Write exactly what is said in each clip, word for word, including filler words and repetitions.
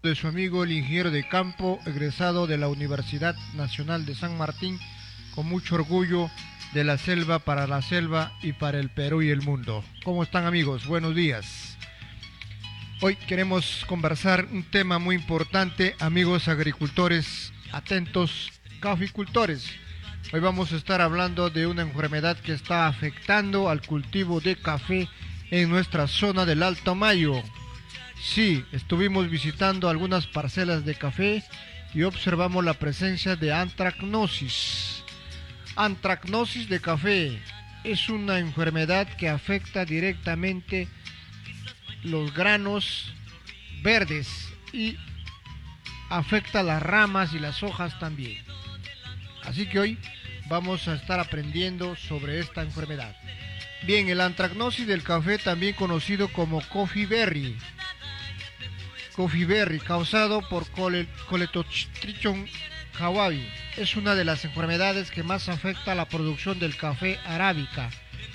De su amigo el ingeniero de campo, egresado de la Universidad Nacional de San Martín, con mucho orgullo de la selva para la selva y para el Perú y el mundo. ¿Cómo están, amigos? Buenos días. Hoy queremos conversar un tema muy importante, amigos agricultores, atentos, caficultores. Hoy vamos a estar hablando de una enfermedad que está afectando al cultivo de café en nuestra zona del Alto Mayo. Sí, estuvimos visitando algunas parcelas de café y observamos la presencia de antracnosis. Antracnosis de café es una enfermedad que afecta directamente los granos verdes y afecta las ramas y las hojas también. Así que hoy vamos a estar aprendiendo sobre esta enfermedad. Bien, el antracnosis del café, también conocido como coffee berry. Coffee berry, causado por Coletotrichum hawai, es una de las enfermedades que más afecta a la producción del café arábica.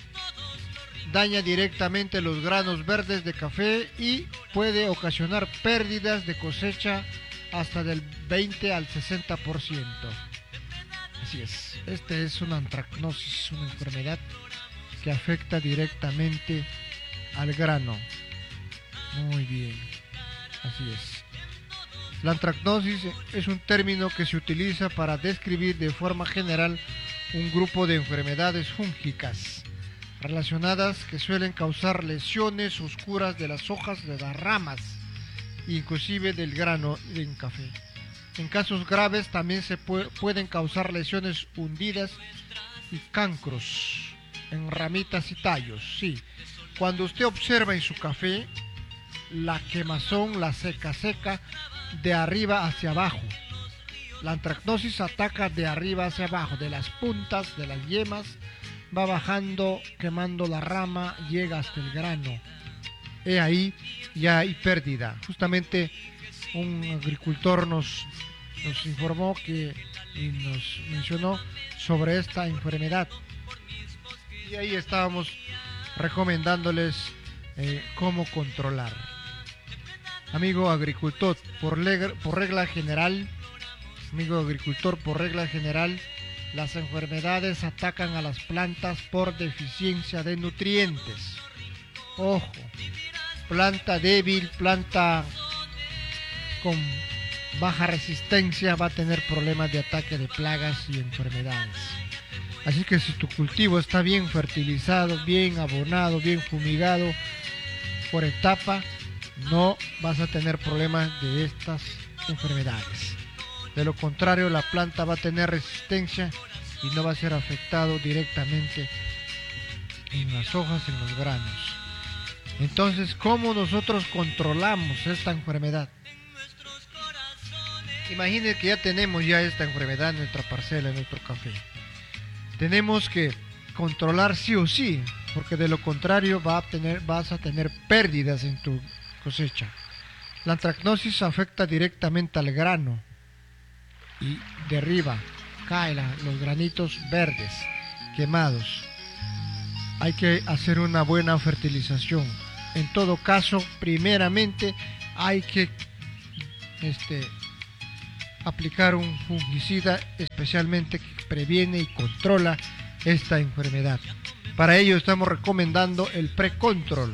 Daña directamente los granos verdes de café y puede ocasionar pérdidas de cosecha hasta del veinte al sesenta por ciento. Así es, este es una antracnosis, una enfermedad que afecta directamente al grano. Muy bien. Así es. La antracnosis es un término que se utiliza para describir de forma general un grupo de enfermedades fúngicas relacionadas que suelen causar lesiones oscuras de las hojas, de las ramas, inclusive del grano en café. En casos graves también se pu- pueden causar lesiones hundidas y cancros en ramitas y tallos. Sí, cuando usted observa en su café la quemazón, la seca seca, de arriba hacia abajo. La antracnosis ataca de arriba hacia abajo, de las puntas, de las yemas, va bajando, quemando la rama, llega hasta el grano. He ahí, ya hay pérdida. Justamente un agricultor nos, nos informó que, y nos mencionó sobre esta enfermedad. Y ahí estábamos recomendándoles eh, cómo controlar. Amigo agricultor, por, leg- por regla general, amigo agricultor, por regla general, las enfermedades atacan a las plantas por deficiencia de nutrientes. Ojo, planta débil, planta con baja resistencia va a tener problemas de ataque de plagas y enfermedades. Así que si tu cultivo está bien fertilizado, bien abonado, bien fumigado por etapa, no vas a tener problemas de estas enfermedades. De lo contrario, la planta va a tener resistencia y no va a ser afectado directamente en las hojas, en los granos. Entonces, ¿cómo nosotros controlamos esta enfermedad? Imaginen que ya tenemos ya esta enfermedad en nuestra parcela, en nuestro café. Tenemos que controlar sí o sí, porque de lo contrario va a tener, vas a tener pérdidas en tu cosecha. La antracnosis afecta directamente al grano y derriba, caen los granitos verdes, quemados. Hay que hacer una buena fertilización. En todo caso, primeramente hay que este, aplicar un fungicida especialmente que previene y controla esta enfermedad. Para ello estamos recomendando el Precontrol,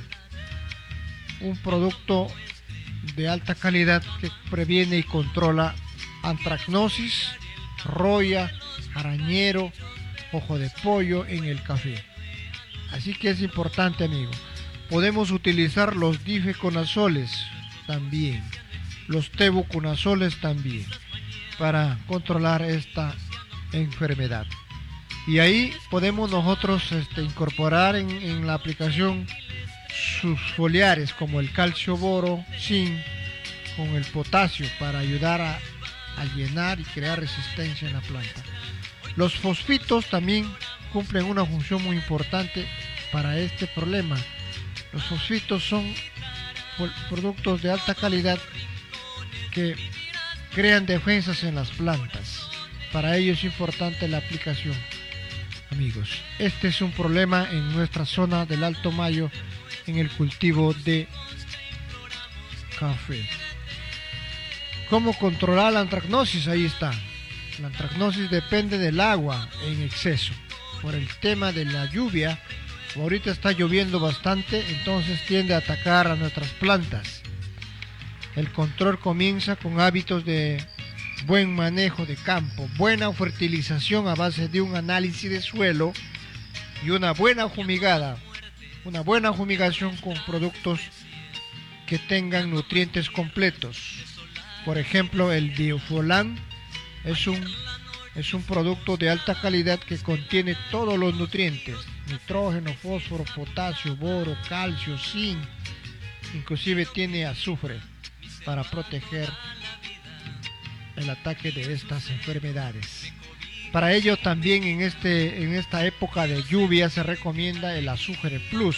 un producto de alta calidad que previene y controla antracnosis, roya, arañero, ojo de pollo en el café. Así que es importante, amigo. Podemos utilizar los difeconazoles también, los tebuconazoles también, para controlar esta enfermedad. Y ahí podemos nosotros este, incorporar en, en la aplicación sus foliares como el calcio boro, zinc, con el potasio para ayudar a, a llenar y crear resistencia en la planta. Los fosfitos también cumplen una función muy importante para este problema. Los fosfitos son productos de alta calidad que crean defensas en las plantas. Para ello es importante la aplicación. Amigos, este es un problema en nuestra zona del Alto Mayo en el cultivo de café. ¿Cómo controlar la antracnosis? Ahí está. La antracnosis depende del agua en exceso. Por el tema de la lluvia, ahorita está lloviendo bastante, entonces tiende a atacar a nuestras plantas. El control comienza con hábitos de buen manejo de campo, buena fertilización a base de un análisis de suelo y una buena fumigada. Una buena fumigación con productos que tengan nutrientes completos. Por ejemplo, el Biofolan es un, es un producto de alta calidad que contiene todos los nutrientes: nitrógeno, fósforo, potasio, boro, calcio, zinc. Inclusive tiene azufre para proteger el ataque de estas enfermedades. Para ello también en, este, en esta época de lluvia se recomienda el Azufre Plus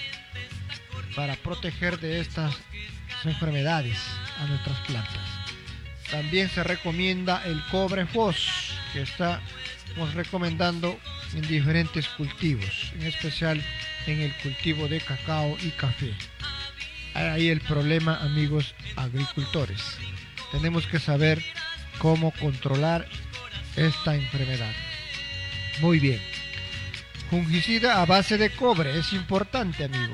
para proteger de estas enfermedades a nuestras plantas. También se recomienda el Cobre Fos, que estamos recomendando en diferentes cultivos, en especial en el cultivo de cacao y café. Ahí el problema, amigos agricultores. Tenemos que saber cómo controlar esta enfermedad. Muy bien. Fungicida a base de cobre es importante, amigo.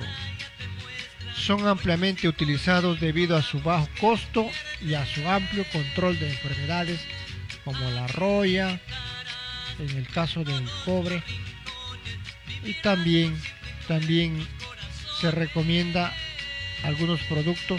Son ampliamente utilizados debido a su bajo costo y a su amplio control de enfermedades como la roya, en el caso del cobre, y también, también se recomienda algunos productos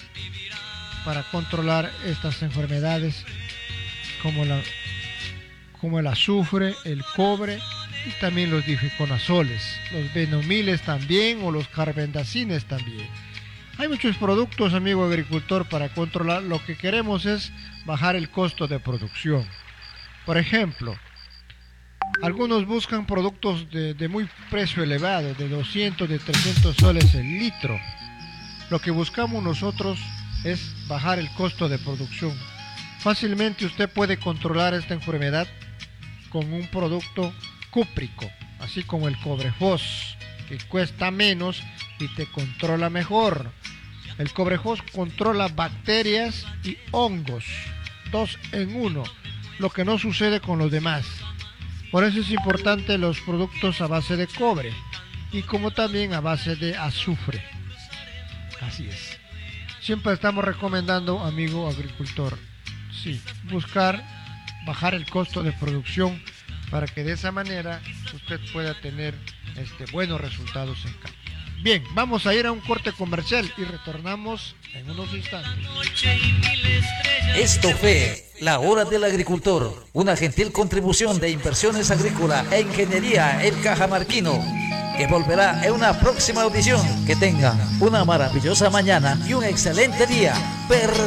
para controlar estas enfermedades como la como el azufre, el cobre y también los difeconazoles, los benomiles también o los carbendazines también. Hay muchos productos, amigo agricultor, para controlar. Lo que queremos es bajar el costo de producción. Por ejemplo, algunos buscan productos de, de muy precio elevado, de doscientos, de trescientos soles el litro. Lo que buscamos nosotros es bajar el costo de producción. Fácilmente usted puede controlar esta enfermedad con un producto cúprico, así como el Cobrefos, que cuesta menos y te controla mejor. El Cobrefos controla bacterias y hongos, dos en uno, lo que no sucede con los demás. Por eso es importante los productos a base de cobre y como también a base de azufre. Así es. Siempre estamos recomendando, amigo agricultor, sí, buscar bajar el costo de producción para que de esa manera usted pueda tener este, buenos resultados en campo. Bien, vamos a ir a un corte comercial y retornamos en unos instantes. Esto fue La Hora del Agricultor, una gentil contribución de Inversiones Agrícolas e Ingeniería El Cajamarquino, que volverá en una próxima audición. Que tengan una maravillosa mañana y un excelente día. Per